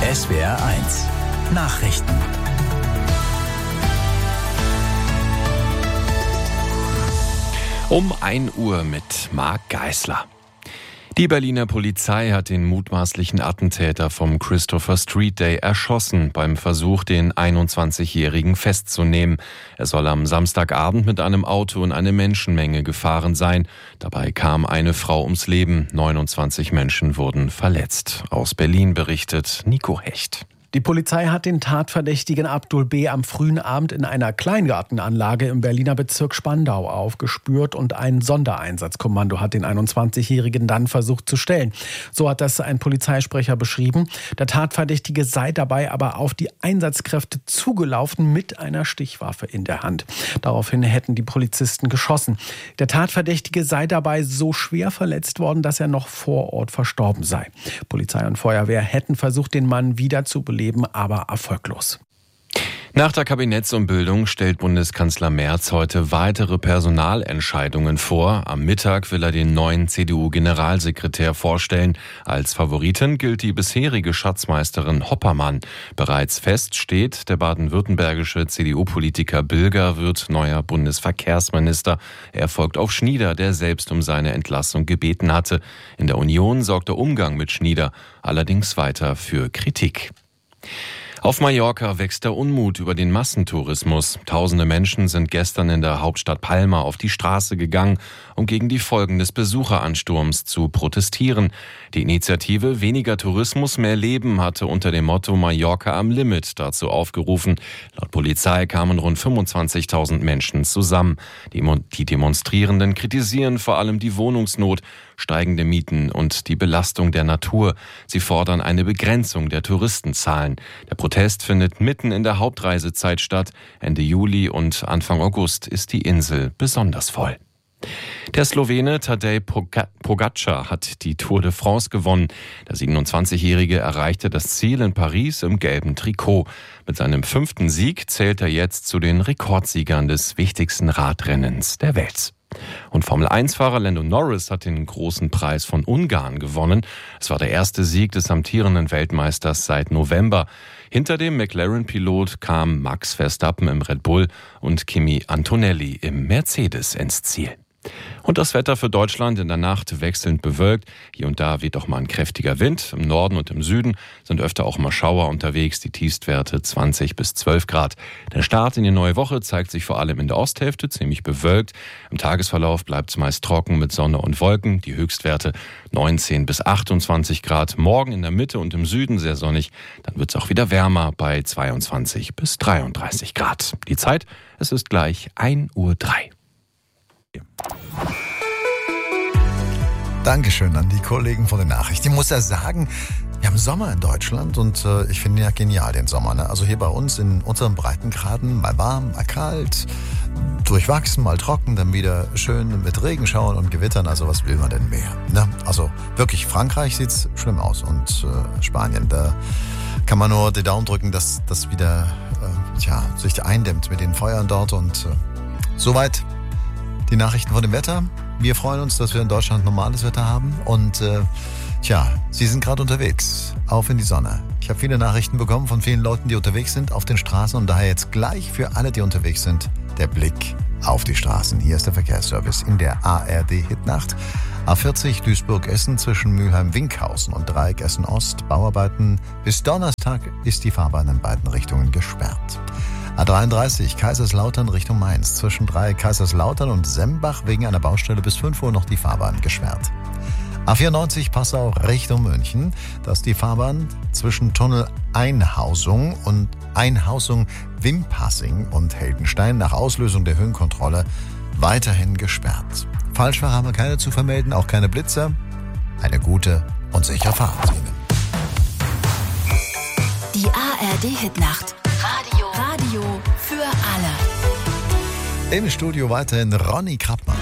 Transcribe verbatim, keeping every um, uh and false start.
S W R eins Nachrichten. Um ein Uhr mit Marc Geisler. Die Berliner Polizei hat den mutmaßlichen Attentäter vom Christopher Street Day erschossen, beim Versuch, den einundzwanzigjährigen festzunehmen. Er soll am Samstagabend mit einem Auto in eine Menschenmenge gefahren sein. Dabei kam eine Frau ums Leben. neunundzwanzig Menschen wurden verletzt. Aus Berlin berichtet Nico Hecht. Die Polizei hat den Tatverdächtigen Abdul B. am frühen Abend in einer Kleingartenanlage im Berliner Bezirk Spandau aufgespürt und ein Sondereinsatzkommando hat den einundzwanzigjährigen dann versucht zu stellen. So hat das ein Polizeisprecher beschrieben. Der Tatverdächtige sei dabei aber auf die Einsatzkräfte zugelaufen mit einer Stichwaffe in der Hand. Daraufhin hätten die Polizisten geschossen. Der Tatverdächtige sei dabei so schwer verletzt worden, dass er noch vor Ort verstorben sei. Polizei und Feuerwehr hätten versucht, den Mann wieder zu beleben, aber erfolglos. Nach der Kabinettsumbildung stellt Bundeskanzler Merz heute weitere Personalentscheidungen vor. Am Mittag will er den neuen C D U-Generalsekretär vorstellen. Als Favoritin gilt die bisherige Schatzmeisterin Hoppermann. Bereits fest steht, der baden-württembergische C D U-Politiker Bilger wird neuer Bundesverkehrsminister. Er folgt auf Schnieder, der selbst um seine Entlassung gebeten hatte. In der Union sorgt der Umgang mit Schnieder allerdings weiter für Kritik. Auf Mallorca wächst der Unmut über den Massentourismus. Tausende Menschen sind gestern in der Hauptstadt Palma auf die Straße gegangen, um gegen die Folgen des Besucheransturms zu protestieren. Die Initiative Weniger Tourismus, mehr Leben hatte unter dem Motto Mallorca am Limit dazu aufgerufen. Laut Polizei kamen rund fünfundzwanzigtausend Menschen zusammen. Die Demonstrierenden kritisieren vor allem die Wohnungsnot, steigende Mieten und die Belastung der Natur. Sie fordern eine Begrenzung der Touristenzahlen. Der Protest findet mitten in der Hauptreisezeit statt. Ende Juli und Anfang August ist die Insel besonders voll. Der Slowene Tadej Pogačar hat die Tour de France gewonnen. Der siebenundzwanzigjährige erreichte das Ziel in Paris im gelben Trikot. Mit seinem fünften Sieg zählt er jetzt zu den Rekordsiegern des wichtigsten Radrennens der Welt. Und Formel eins Fahrer Lando Norris hat den großen Preis von Ungarn gewonnen. Es war der erste Sieg des amtierenden Weltmeisters seit November. Hinter dem McLaren-Pilot kam Max Verstappen im Red Bull und Kimi Antonelli im Mercedes ins Ziel. Und das Wetter für Deutschland in der Nacht wechselnd bewölkt. Hier und da weht auch mal ein kräftiger Wind. Im Norden und im Süden sind öfter auch mal Schauer unterwegs. Die Tiefstwerte zwanzig bis zwölf Grad. Der Start in die neue Woche zeigt sich vor allem in der Osthälfte ziemlich bewölkt. Im Tagesverlauf bleibt es meist trocken mit Sonne und Wolken. Die Höchstwerte neunzehn bis achtundzwanzig Grad. Morgen in der Mitte und im Süden sehr sonnig. Dann wird es auch wieder wärmer bei zweiundzwanzig bis dreiunddreißig Grad. Die Zeit, es ist gleich ein Uhr drei. Dankeschön an die Kollegen von den Nachrichten. Ich muss ja sagen, wir haben Sommer in Deutschland und äh, ich finde ja genial den Sommer. Ne? Also hier bei uns in unseren Breitengraden, mal warm, mal kalt, durchwachsen, mal trocken, dann wieder schön mit Regenschauern und Gewittern. Also was will man denn mehr? Ne? Also wirklich, Frankreich sieht's schlimm aus und äh, Spanien, da kann man nur die Daumen drücken, dass das wieder äh, tja, sich eindämmt mit den Feuern dort und äh, soweit. Die Nachrichten von dem Wetter. Wir freuen uns, dass wir in Deutschland normales Wetter haben. Und äh, tja, Sie sind gerade unterwegs. Auf in die Sonne. Ich habe viele Nachrichten bekommen von vielen Leuten, die unterwegs sind auf den Straßen. Und daher jetzt gleich für alle, die unterwegs sind, der Blick auf die Straßen. Hier ist der Verkehrsservice in der A R D-Hitnacht. A vierzig Duisburg-Essen zwischen Mülheim-Winkhausen und Dreieck Essen-Ost. Bauarbeiten. Bis Donnerstag ist die Fahrbahn in beiden Richtungen gesperrt. A dreiunddreißig Kaiserslautern Richtung Mainz. Zwischen Dreieck Kaiserslautern und Sembach wegen einer Baustelle bis fünf Uhr noch die Fahrbahn gesperrt. A vierundneunzig Passau Richtung München. Da ist die Fahrbahn zwischen Tunnel Einhausung und Einhausung Wimpassing und Heldenstein nach Auslösung der Höhenkontrolle weiterhin gesperrt. Falschfahrer haben wir keine zu vermelden, auch keine Blitzer. Eine gute und sichere Fahrt Ihnen. Die A R D-Hitnacht. Radio. Radio für alle. Im Studio weiterhin Ronny Krappmann.